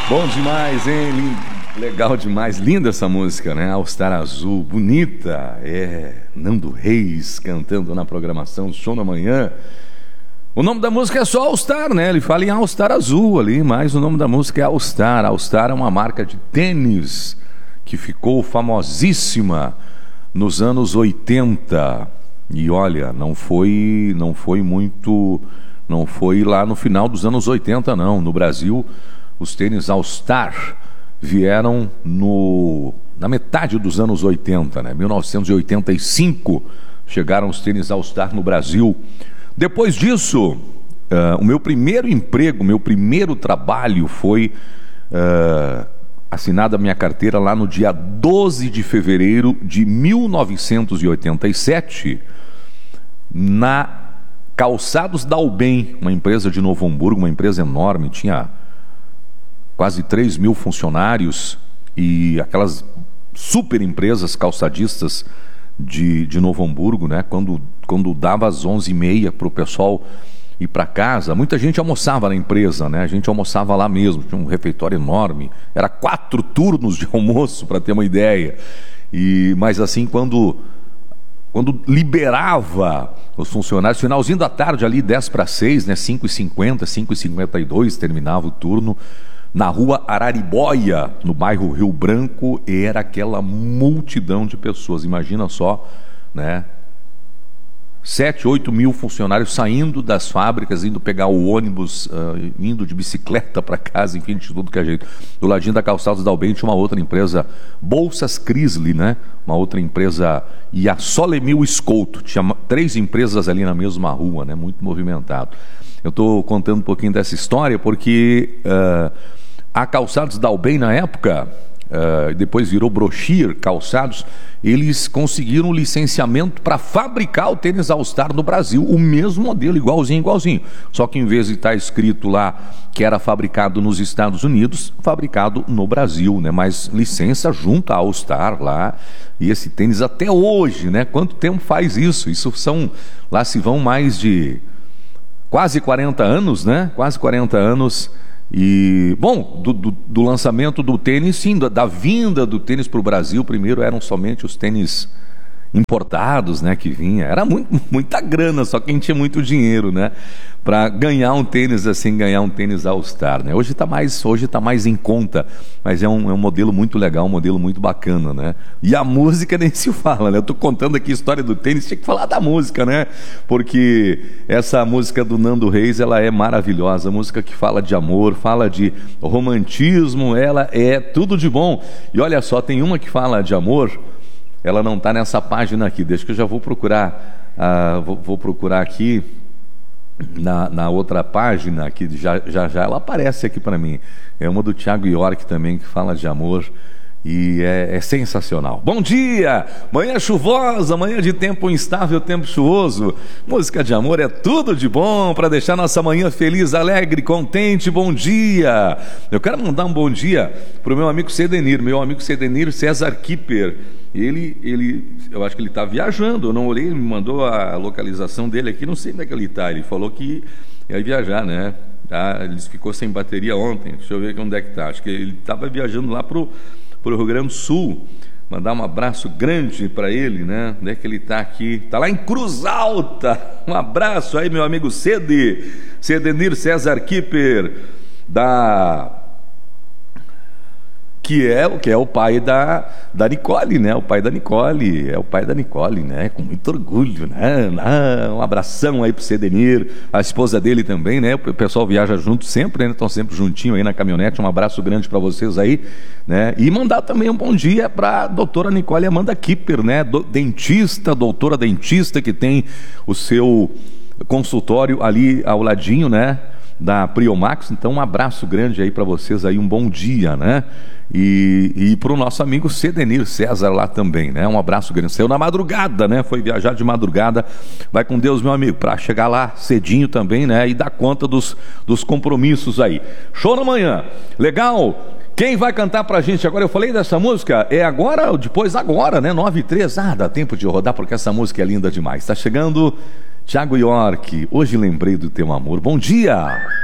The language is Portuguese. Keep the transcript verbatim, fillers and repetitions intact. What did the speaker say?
Bom demais, hein? Lin- Legal demais, linda essa música, né? All Star Azul, bonita. É, Nando Reis cantando na programação Show da Manhã. O nome da música é só All Star, né? Ele fala em All Star Azul ali, mas o nome da música é All Star. All Star é uma marca de tênis que ficou famosíssima nos anos oitenta. E olha, não foi, não foi muito, não foi lá no final dos anos oitenta, não. No Brasil, os tênis All Star vieram no, na metade dos anos oitenta, né? mil novecentos e oitenta e cinco chegaram os tênis All Star no Brasil. Depois disso, uh, o meu primeiro emprego, meu primeiro trabalho foi uh, assinada a minha carteira lá no dia doze de fevereiro de mil novecentos e oitenta e sete, na Calçados Dalben, uma empresa de Novo Hamburgo, uma empresa enorme, tinha quase três mil funcionários, e aquelas super empresas calçadistas de, de Novo Hamburgo, né? Quando, quando dava às onze e meia para o pessoal ir para casa, muita gente almoçava na empresa, né? A gente almoçava lá mesmo, tinha um refeitório enorme, era quatro turnos de almoço, para ter uma ideia. E, mas assim, quando, quando liberava os funcionários, finalzinho da tarde ali, dez para seis, né? cinco e cinquenta, cinco e cinquenta e dois, terminava o turno, na rua Araribóia, no bairro Rio Branco, era aquela multidão de pessoas. Imagina só, né? Sete, oito mil funcionários saindo das fábricas, indo pegar o ônibus, uh, indo de bicicleta para casa, enfim, de tudo que é jeito. Do ladinho da Calçados Dalben tinha uma outra empresa, Bolsas Crisley, né? Uma outra empresa, e a Solemil Escolto. Tinha três empresas ali na mesma rua, né? Muito movimentado. Eu estou contando um pouquinho dessa história porque uh, a Calçados Dalben, na época, uh, depois virou Brochir Calçados, eles conseguiram licenciamento para fabricar o tênis All Star no Brasil, o mesmo modelo, igualzinho, igualzinho. Só que em vez de estar escrito lá que era fabricado nos Estados Unidos, fabricado no Brasil, né? Mas licença junto à All Star lá, e esse tênis até hoje, né? Quanto tempo faz isso? Isso são, lá se vão mais de quase quarenta anos, né? Quase quarenta anos. E, bom, do, do, do lançamento do tênis, sim, da, da vinda do tênis para o Brasil, primeiro eram somente os tênis importados, né, que vinha. Era muito, muita grana, só quem tinha muito dinheiro, né, para ganhar um tênis assim, ganhar um tênis All Star, né. Hoje está mais, hoje tá mais em conta, mas é um, é um modelo muito legal, um modelo muito bacana, né. E a música nem se fala, né. Eu estou contando aqui a história do tênis, tinha que falar da música, né, porque essa música do Nando Reis, ela é maravilhosa, música que fala de amor, fala de romantismo, ela é tudo de bom. E olha só, tem uma que fala de amor. Ela não está nessa página aqui, deixa que eu já vou procurar, uh, vou, vou procurar aqui na, na outra página, que já, já já ela aparece aqui para mim. É uma do Thiago York também, que fala de amor, e é, é sensacional. Bom dia, manhã chuvosa, manhã de tempo instável, tempo chuvoso. Música de amor é tudo de bom para deixar nossa manhã feliz, alegre, contente. Bom dia. Eu quero mandar um bom dia para o meu amigo Sedenir, meu amigo Sedenir César Kipper. Ele, ele, eu acho que ele está viajando, eu não olhei, ele me mandou a localização dele aqui, não sei onde é que ele está. Ele falou que ia viajar, né? Tá? Ele ficou sem bateria ontem, deixa eu ver aqui onde é que está. Acho que ele estava viajando lá para o Rio Grande do Sul. Mandar um abraço grande para ele, né? Onde é que ele está aqui? Está lá em Cruz Alta. Um abraço aí, meu amigo Cede, Sedenir César Kipper, da... que é o que é o pai da, da Nicole, né? O pai da Nicole, é o pai da Nicole, né? Com muito orgulho, né? Ah, um abração aí pro Sedenir, a esposa dele também, né? O pessoal viaja junto sempre, né? Estão sempre juntinho aí na caminhonete. Um abraço grande para vocês aí, né? E mandar também um bom dia para a doutora Nicole Amanda Kipper, né? Do, dentista, doutora dentista, que tem o seu consultório ali ao ladinho, né? Da Priomax. Então um abraço grande aí para vocês aí, um bom dia, né? E, e para o nosso amigo Sedenir César lá também, né? Um abraço grande. Saiu na madrugada, né? Foi viajar de madrugada. Vai com Deus, meu amigo, para chegar lá cedinho também, né? E dar conta dos, dos compromissos aí. Show na manhã. Legal? Quem vai cantar pra gente agora? Eu falei dessa música, é agora ou depois? Agora, né? nove e três. Ah, dá tempo de rodar porque essa música é linda demais. Tá chegando Thiago York. Hoje lembrei do teu amor. Bom dia!